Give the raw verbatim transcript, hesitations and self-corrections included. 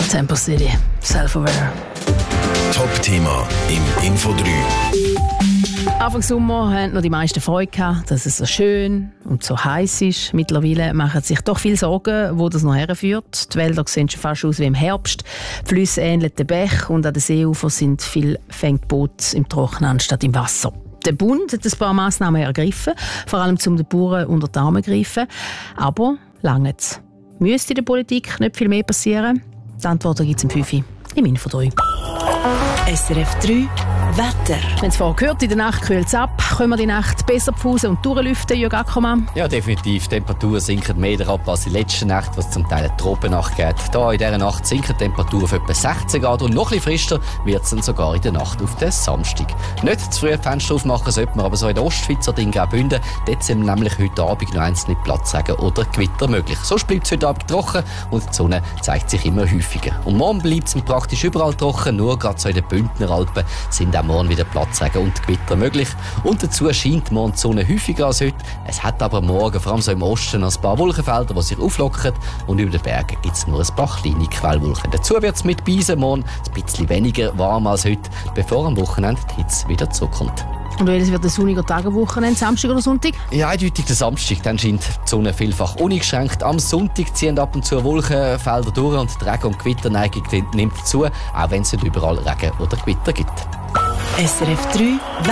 Tempo City, Self-Aware. Top-Thema im Info drei. Anfang Sommer haben noch die meisten Freude gehabt, dass es so schön und so heiß ist. Mittlerweile machen sich doch viele Sorgen, wo das noch herführt. Die Wälder sehen schon fast aus wie im Herbst. Die Flüsse ähneln den Bächen und an den Seeufern sind viele Fängboote im Trockenen anstatt im Wasser. Der Bund hat ein paar Massnahmen ergriffen, vor allem um den Bauern unter die Arme zu greifen. Aber lange es. Müsste in der Politik nicht viel mehr passieren? Die Antwort gibt es im fünf Uhr im Info drei. S R F drei Wetter. Wenn es vorher gehört, in der Nacht kühlt es ab, können wir die Nacht besser pfusen und durchlüften, Jörg Ackermann? Ja, definitiv. Die Temperaturen sinken mehr ab als in der letzten Nacht, was zum Teil eine Tropennacht geht. Da in dieser Nacht sinken die Temperaturen auf etwa sechzehn Grad und noch ein bisschen frischer wird es dann sogar in der Nacht auf den Samstag. Nicht zu früh die Fenster aufmachen sollte man aber so in der Ostschweiz oder in Graubünden. Dort sind nämlich heute Abend noch einzelne Platzregen oder Gewitter möglich. Sonst bleibt es heute Abend trocken und die Sonne zeigt sich immer häufiger. Und morgen bleibt es praktisch überall trocken, nur gerade so in den Bündner Alpen sind auch morgen wieder Platzregen und Gewitter möglich. Und dazu scheint morgen die Sonne häufiger als heute. Es hat aber morgen, vor allem so im Osten, noch ein paar Wolkenfelder, die sich auflockern. Und über den Bergen gibt es nur ein paar kleine Quellwolken. Dazu wird es mit Beisen morgen ein bisschen weniger warm als heute, bevor am Wochenende die Hitze wieder zurückkommt. Und welches wird ein sonniger Tag am Wochenende, Samstag oder Sonntag? Ja, eindeutig der Samstag. Dann scheint die Sonne vielfach uneingeschränkt. Am Sonntag ziehen ab und zu Wolkenfelder durch und die Regen- und Gewitterneigung nimmt zu, auch wenn es nicht überall Regen oder Gewitter gibt. S R F drei